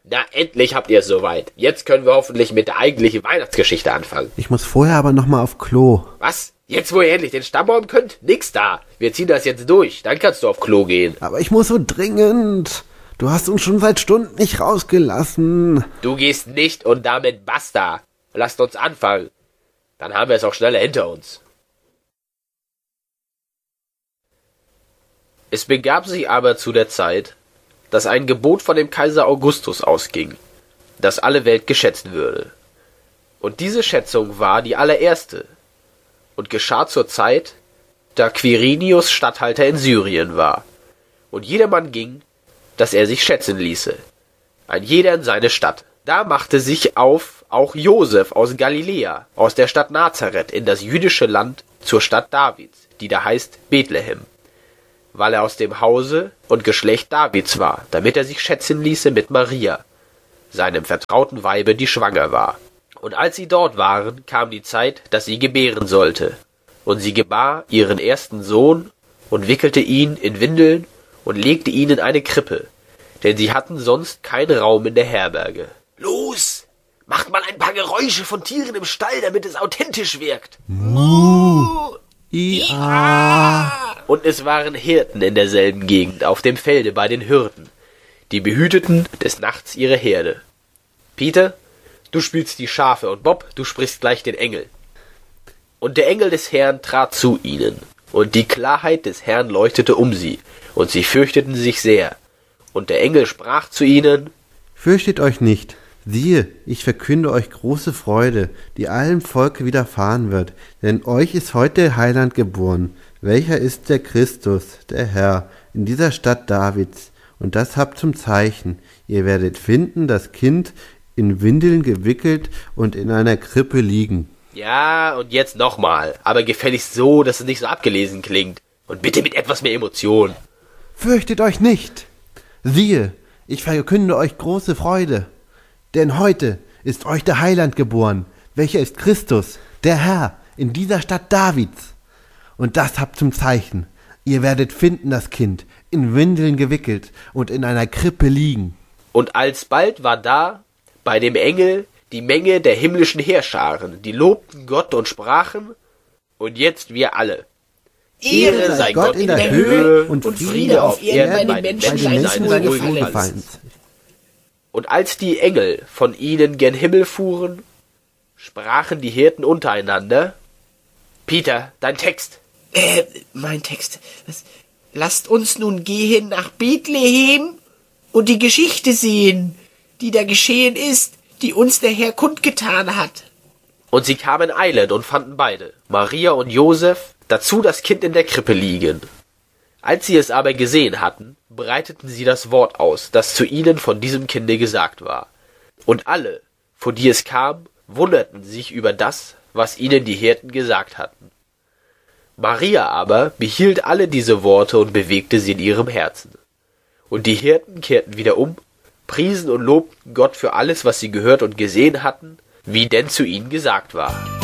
Na, endlich habt ihr es soweit. Jetzt können wir hoffentlich mit der eigentlichen Weihnachtsgeschichte anfangen. Ich muss vorher aber noch mal auf Klo. Was? Jetzt, wo ihr endlich den Stammbaum könnt? Nix da. Wir ziehen das jetzt durch. Dann kannst du auf Klo gehen. Aber ich muss so dringend. Du hast uns schon seit Stunden nicht rausgelassen. Du gehst nicht und damit basta. Lasst uns anfangen. Dann haben wir es auch schneller hinter uns. Es begab sich aber zu der Zeit, dass ein Gebot von dem Kaiser Augustus ausging, dass alle Welt geschätzt würde. Und diese Schätzung war die allererste und geschah zur Zeit, da Quirinius Statthalter in Syrien war. Und jedermann ging, dass er sich schätzen ließe, ein jeder in seine Stadt. Da machte sich auf auch Josef aus Galiläa, aus der Stadt Nazareth, in das jüdische Land zur Stadt Davids, die da heißt Bethlehem, weil er aus dem Hause und Geschlecht Davids war, damit er sich schätzen ließe mit Maria, seinem vertrauten Weibe, die schwanger war. Und als sie dort waren, kam die Zeit, dass sie gebären sollte. Und sie gebar ihren ersten Sohn und wickelte ihn in Windeln und legte ihn in eine Krippe, denn sie hatten sonst keinen Raum in der Herberge. Los, macht mal ein paar Geräusche von Tieren im Stall, damit es authentisch wirkt. Ja. Und es waren Hirten in derselben Gegend auf dem Felde bei den Hirten, die behüteten des Nachts ihre Herde. Peter, du spielst die Schafe und Bob, du sprichst gleich den Engel. Und der Engel des Herrn trat zu ihnen, und die Klarheit des Herrn leuchtete um sie, und sie fürchteten sich sehr. Und der Engel sprach zu ihnen: Fürchtet euch nicht. Siehe, ich verkünde euch große Freude, die allem Volke widerfahren wird, denn euch ist heute der Heiland geboren, welcher ist der Christus, der Herr, in dieser Stadt Davids. Und das habt zum Zeichen, ihr werdet finden, das Kind in Windeln gewickelt und in einer Krippe liegen. Ja, und jetzt nochmal, aber gefälligst so, dass es nicht so abgelesen klingt. Und bitte mit etwas mehr Emotion. Fürchtet euch nicht. Siehe, ich verkünde euch große Freude. Denn heute ist euch der Heiland geboren, welcher ist Christus, der Herr, in dieser Stadt Davids. Und das habt zum Zeichen, ihr werdet finden das Kind, in Windeln gewickelt und in einer Krippe liegen. Und alsbald war da bei dem Engel die Menge der himmlischen Heerscharen, die lobten Gott und sprachen: Und jetzt wir alle. Ehre sei Gott in der Höhe und Friede auf Erden bei den Menschen seines Wohlgefallens. Und als die Engel von ihnen gen Himmel fuhren, sprachen die Hirten untereinander: Peter, dein Text. Mein Text. Lasst uns nun gehen nach Bethlehem und die Geschichte sehen, die da geschehen ist, die uns der Herr kundgetan hat. Und sie kamen eilend und fanden beide, Maria und Josef, dazu das Kind in der Krippe liegen. Als sie es aber gesehen hatten, breiteten sie das Wort aus, das zu ihnen von diesem Kinde gesagt war. Und alle, vor die es kam, wunderten sich über das, was ihnen die Hirten gesagt hatten. Maria aber behielt alle diese Worte und bewegte sie in ihrem Herzen. Und die Hirten kehrten wieder um, priesen und lobten Gott für alles, was sie gehört und gesehen hatten, wie denn zu ihnen gesagt war.